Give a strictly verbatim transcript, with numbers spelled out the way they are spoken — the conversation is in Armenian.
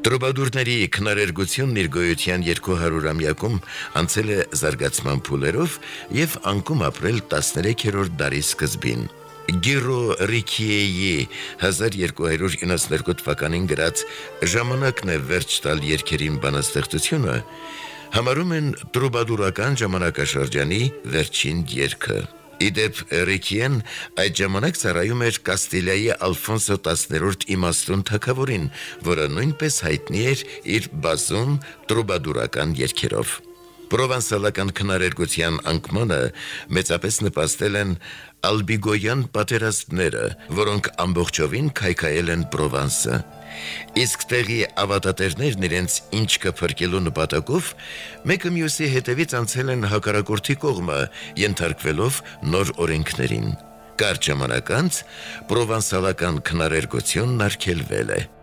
Տրոբադուրների քնարերգությունն իր գոյության երկուհարյուրամյակում անցել է զարգացման փուլերով և անկում ապրել տասներեքերորդ դարի սկզբին։ Գիրո Ռիքիեի հազար երկու հարյուր իննսունհինգ թվականին գրած «Ժամանակն է վերջ տալ երգերին» բանաստեղծությունը համարում են տրոբադուրական ժամանակաշրջանի վերջին երգը։ Իդեպ Ռիքիեն այդ ժամանակ ծառայում էր Կաստիլիայի Ալֆոնսո տասներորդ իմաստուն թագավորին, որը նույնպես հայտնի էր իր բազում տրոբադուրական երգերով։ Պրովանսալական քնարերգության անկմանը մեծապես նպաստել են ալբիգոյան պատերազմները, որոնք ամբողջովին քայքայել են Պրովանսը։ Իսկ տեղի ավատատերներն իրենց ինչքը փրկելու նպատակով մեկը մյուսի հետևից անցել են հակառակորդի կողմը, ենթարկվելով նոր օրենքներին։ Կարճ ժամանակ անց պրովանսալական քնարերգությունն արգելվել է։